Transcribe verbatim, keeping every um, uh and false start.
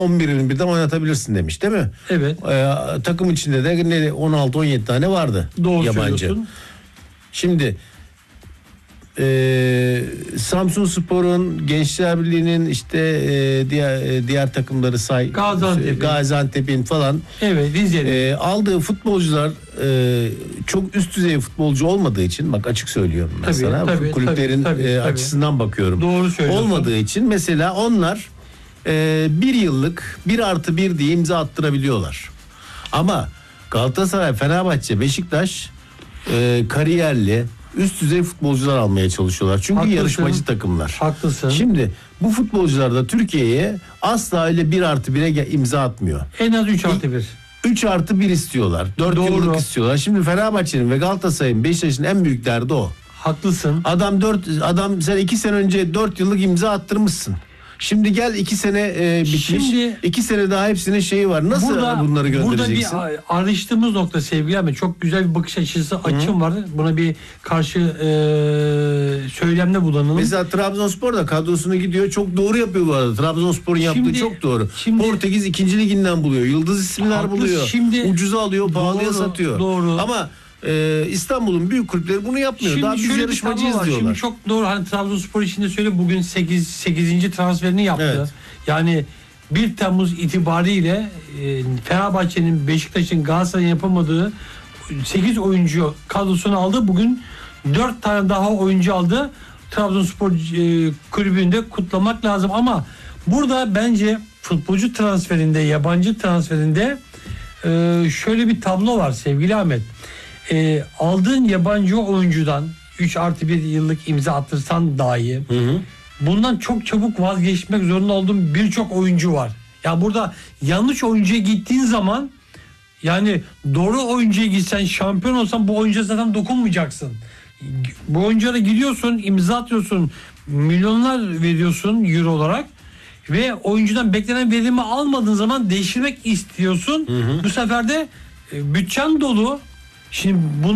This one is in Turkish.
on birini birden oynatabilirsin demiş, değil mi? Evet. Ee, takım içinde de on altı on yedi tane vardı. Doğru yabancı. söylüyorsun. Şimdi e, Samsunspor'un, Gençler Birliği'nin işte e, diğer e, diğer takımları say, Gaziantep'in, Gaziantep'in falan. Evet, Rize'nin. E, aldığı futbolcular e, çok üst düzey futbolcu olmadığı için, bak açık söylüyorum ben Tabii, sana. tabii, Kulüplerin tabii, tabii, e, tabii. açısından bakıyorum. Doğru söylüyorsun. Olmadığı için mesela onlar e, bir yıllık bir artı bir diye imza attırabiliyorlar. Ama Galatasaray, Fenerbahçe, Beşiktaş e, kariyerli üst düzey futbolcular almaya çalışıyorlar. Çünkü Haklısın. yarışmacı takımlar. Haklısın. Şimdi bu futbolcular da Türkiye'ye asla öyle bir artı bire imza atmıyor. En az üç artı bir. üç artı bir istiyorlar. dört Doğru. yıllık istiyorlar. Şimdi Fenerbahçe'nin ve Galatasaray'ın, Beşiktaş'ın en büyük derdi o. Haklısın. Adam dört adam sen iki sene önce dört yıllık imza attırmışsın. Şimdi gel iki sene e, bitmiş. Şimdi, iki sene daha hepsinin şeyi var. Nasıl burada, Burada bunları göndereceksin? bir araştırdığımız nokta sevgili Ahmet, çok güzel bir bakış açısı açım var. Buna bir karşı e, söylemde bulunalım. Mesela Trabzonspor da kadrosunu gidiyor. Çok doğru yapıyor bu arada. Trabzonspor'un yaptığı Şimdi- çok doğru. şimdi- Portekiz ikinci liginden buluyor. Yıldız isimler Haklısın. buluyor. Şimdi- Ucuza alıyor, pahalıya Doğru, satıyor. doğru. Ama e, İstanbul'un büyük kulüpleri bunu yapmıyor. Şimdi Daha biz şöyle bir yarışmacıyız tablo var. diyorlar. Şimdi çok doğru, hani Trabzonspor için de söyle, bugün sekiz sekizinci transferini yaptı. Evet. Yani bir Temmuz itibariyle e, Fenerbahçe'nin, Beşiktaş'ın, Galatasaray'ın yapamadığı sekiz oyuncu kadrosunu aldı. Bugün dört tane daha oyuncu aldı. Trabzonspor e, kulübünde kutlamak lazım ama burada bence futbolcu transferinde, yabancı transferinde e, şöyle bir tablo var sevgili Ahmet. E, aldığın yabancı oyuncudan üç artı bir yıllık imza attırsan dahi Hı hı. bundan çok çabuk vazgeçmek zorunda olduğum birçok oyuncu var. Ya burada yanlış oyuncuya gittiğin zaman, yani doğru oyuncuya gitsen, şampiyon olsan bu oyuncuya zaten dokunmayacaksın. Bu oyuncuya gidiyorsun, imza atıyorsun, milyonlar veriyorsun euro olarak ve oyuncudan beklenen verimi almadığın zaman değiştirmek istiyorsun. Hı hı. Bu sefer de e, bütçen dolu. Şimdi bunu